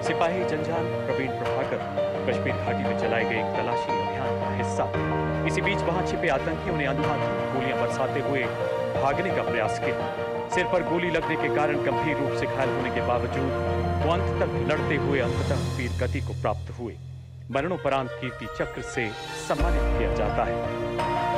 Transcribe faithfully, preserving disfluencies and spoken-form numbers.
सिपाही जनजाल प्रवीण प्रभाकर कश्मीर घाटी में चलाए गए एक तलाशी अभियान का हिस्सा थे। इसी बीच वहां छिपे आतंकियों ने अंधाधुंध गोलियां बरसाते हुए भागने का प्रयास किया। सिर पर गोली लगने के कारण गंभीर रूप से घायल होने के बावजूद वो अंत तक लड़ते हुए अंततः वीर गति को प्राप्त हुए। मरणोपरांत कीर्ति चक्र से सम्मानित किया जाता है।